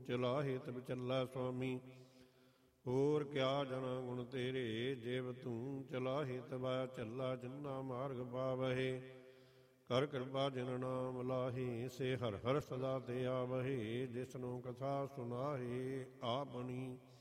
ਚਲਾਹੇ ਤਬ ਚੱਲਾ ਸੁਆਮੀ। ਹੋਰ ਕਿਆ ਜਨਾ ਗੁਣ ਤੇਰੇ, ਜਿਵ ਤੂੰ ਚਲਾਹੇ ਤਬਾ ਚੱਲਾ ਜਿੰਨਾ ਮਾਰਗ ਪਾਵਹੇ। ਕਰ ਕਿਰਪਾ ਜਿਨ ਨਾਮ ਲਾਹੇ, ਸੇ ਹਰ ਹਰ ਸਦਾ ਤੇ ਆਵਹੇ। ਜਿਸਨੂੰ ਕਥਾ ਸੁਨਾਹੇ ਆਪਣੀ